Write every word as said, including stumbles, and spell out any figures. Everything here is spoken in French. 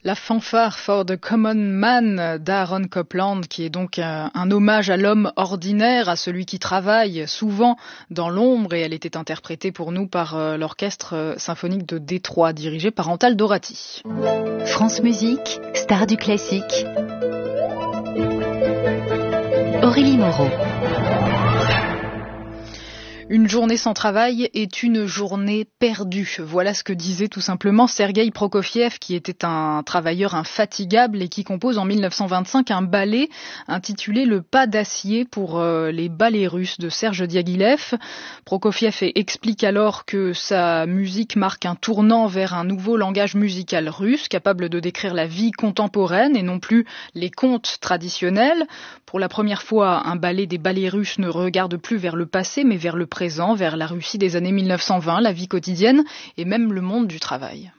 La fanfare for the common man d'Aaron Copland, qui est donc un, un hommage à l'homme ordinaire, à celui qui travaille souvent dans l'ombre, et elle était interprétée pour nous par euh, l'orchestre symphonique de Détroit, dirigé par Antal Dorati. France Musique, star du classique. Aurélie Moreau. Une journée sans travail est une journée perdue. Voilà ce que disait tout simplement Sergueï Prokofiev, qui était un travailleur infatigable et qui compose en mille neuf cent vingt-cinq un ballet intitulé Le pas d'acier pour euh, les ballets russes de Serge Diaghilev. Prokofiev explique alors que sa musique marque un tournant vers un nouveau langage musical russe, capable de décrire la vie contemporaine et non plus les contes traditionnels. Pour la première fois, un ballet des ballets russes ne regarde plus vers le passé, mais vers le présent, vers la Russie des années mille neuf cent vingt, la vie quotidienne et même le monde du travail.